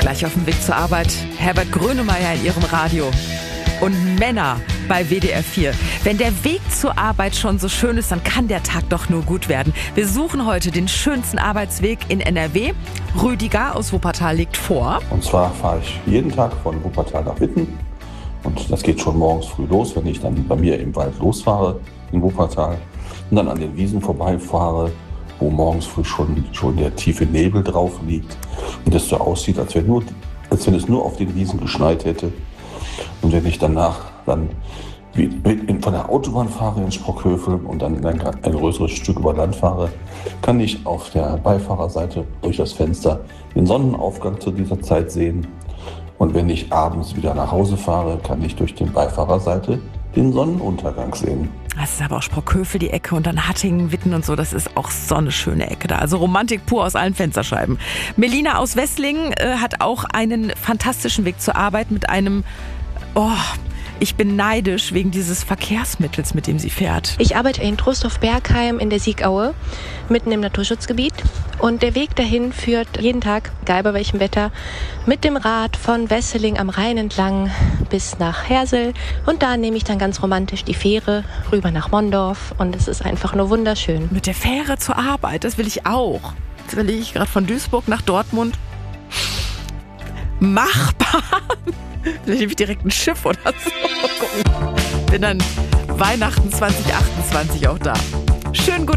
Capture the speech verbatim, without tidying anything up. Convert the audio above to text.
Gleich auf dem Weg zur Arbeit Herbert Grönemeyer in ihrem Radio. Und Männer bei W D R vier. Wenn der Weg zur Arbeit schon so schön ist, dann kann der Tag doch nur gut werden. Wir suchen heute den schönsten Arbeitsweg in N R W. Rüdiger aus Wuppertal liegt vor. Und zwar fahre ich jeden Tag von Wuppertal nach Witten. Und das geht schon morgens früh los, wenn ich dann bei mir im Wald losfahre in Wuppertal und dann an den Wiesen vorbeifahre, wo morgens früh schon, schon der tiefe Nebel drauf liegt und es so aussieht, als wenn, nur, als wenn es nur auf den Wiesen geschneit hätte. Und wenn ich danach dann von der Autobahn fahre in Sprockhövel und dann ein, ein größeres Stück über Land fahre, kann ich auf der Beifahrerseite durch das Fenster den Sonnenaufgang zu dieser Zeit sehen. Und wenn ich abends wieder nach Hause fahre, kann ich durch die Beifahrerseite den Sonnenuntergang sehen. Das ist aber auch Sprockhövel, die Ecke, und dann Hattingen, Witten und so. Das ist auch so eine schöne Ecke da. Also Romantik pur aus allen Fensterscheiben. Melina aus Wesslingen äh, hat auch einen fantastischen Weg zur Arbeit mit einem... Oh, ich bin neidisch wegen dieses Verkehrsmittels, mit dem sie fährt. Ich arbeite in Trostorf-Bergheim in der Siegaue, mitten im Naturschutzgebiet. Und der Weg dahin führt jeden Tag, egal bei welchem Wetter, mit dem Rad von Wesseling am Rhein entlang bis nach Hersel. Und da nehme ich dann ganz romantisch die Fähre rüber nach Mondorf. Und es ist einfach nur wunderschön. Mit der Fähre zur Arbeit, das will ich auch. Jetzt überlege ich gerade von Duisburg nach Dortmund. Machbar. Vielleicht nehme ich direkt ein Schiff oder so. Bin dann Weihnachten zwanzig achtundzwanzig auch da. Schönen guten